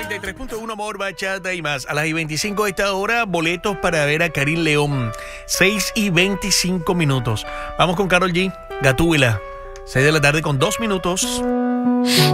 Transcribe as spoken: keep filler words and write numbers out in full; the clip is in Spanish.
noventa y tres punto uno Amor, Bachata y más. A las y veinticinco de esta hora, boletos para ver a Karim León. seis y veinticinco minutos. Vamos con Karol G, Gatúbela. seis de la tarde con dos minutos.